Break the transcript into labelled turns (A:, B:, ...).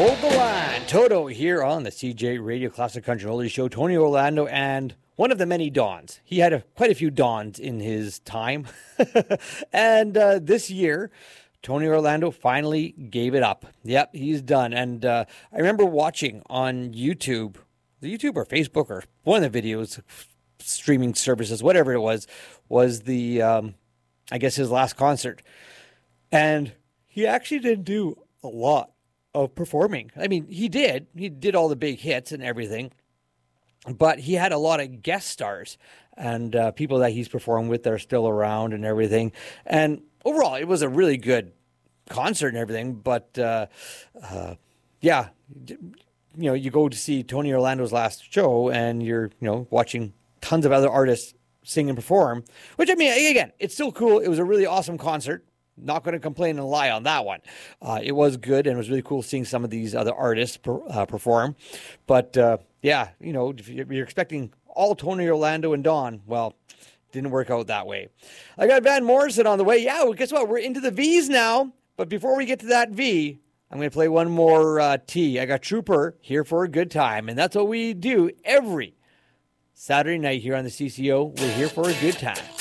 A: Hold the line. Toto here on the CJ Radio Classic Country Oldies Show. Tony Orlando and one of the many Dons. He had quite a few Dons in his time. And this year, Tony Orlando finally gave it up. Yep, he's done. And I remember watching on YouTube or Facebook or one of the videos, streaming services, whatever it was the, I guess, his last concert. And he actually didn't do a lot of performing. I mean, he did all the big hits and everything, but he had a lot of guest stars and people that he's performed with that are still around and everything. And overall, it was a really good concert and everything. But yeah, you go to see Tony Orlando's last show and you're, watching tons of other artists sing and perform, which, I mean, again, it's still cool. It was a really awesome concert. Not going to complain and lie on that one. It was good, and it was really cool seeing some of these other artists perform. But, yeah, if you're expecting all Tony Orlando and Don, well, didn't work out that way. I got Van Morrison on the way. Yeah, well, guess what? We're into the V's now. But before we get to that V, I'm going to play one more T. I got Trooper here for a good time, and that's what we do every Saturday night here on the CCO. We're here for a good time.